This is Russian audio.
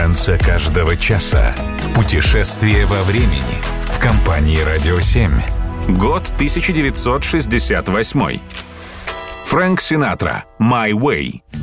конце каждого часа. Путешествие во времени в компании «Радио 7». Год 1968. Фрэнк Синатра «My Way».